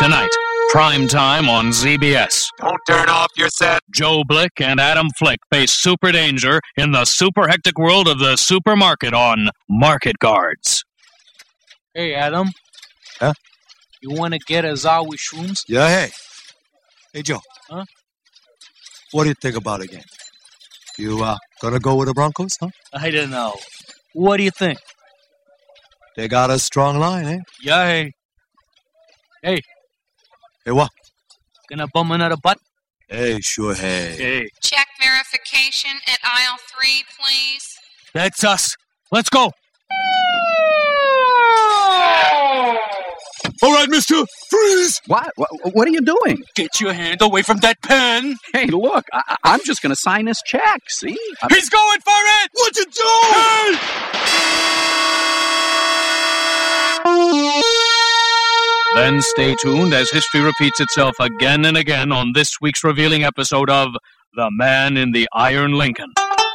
Tonight, prime time on ZBS. Don't turn off your set. Joe Blick and Adam Flick face super danger in the super hectic world of the supermarket on Market Guards. Hey, Adam. Huh? You want to get a Zawi shrooms? Yeah, hey. Hey, Joe. Huh? What do you think about it again? You gonna go with the Broncos, huh? I don't know. What do you think? They got a strong line, eh? Yeah, hey. Hey. Hey, what? Gonna bum another butt? Hey, sure, hey. Hey. Check verification at aisle 3, please. That's us. Let's go. All right, mister, freeze! What? What are you doing? Get your hand away from that pen. Hey, look, I'm just going to sign this check, see? He's going for it! What you do? Hey! Then stay tuned as history repeats itself again and again on this week's revealing episode of The Man in the Iron Lincoln.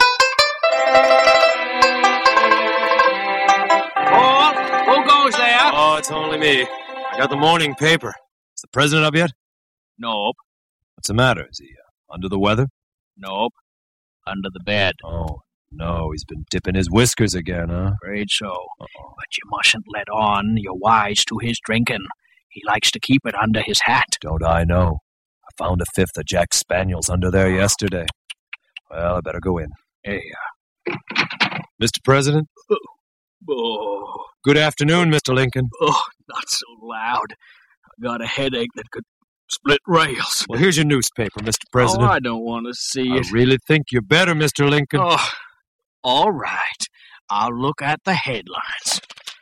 Oh, who goes there? Oh, it's only me. I got the morning paper. Is the president up yet? Nope. What's the matter? Is he under the weather? Nope. Under the bed. Oh, no. He's been dipping his whiskers again, huh? Afraid so. Uh-oh. But you mustn't let on you're wise to his drinking. He likes to keep it under his hat. Don't I know? I found a fifth of Jack Spaniels under there yesterday. Well, I better go in. Hey, Mr. President? Oh. Good afternoon, Mr. Lincoln. Oh, not so loud. I got a headache that could split rails. Well, here's your newspaper, Mr. President. Oh, I don't want to see I it. really think you're better, Mr. Lincoln. Oh, all right. I'll look at the headlines.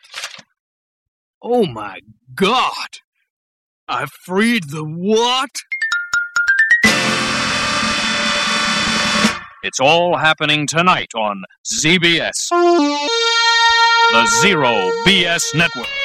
Oh, my God. I freed the what? It's all happening tonight on ZBS, the Zero BS Network.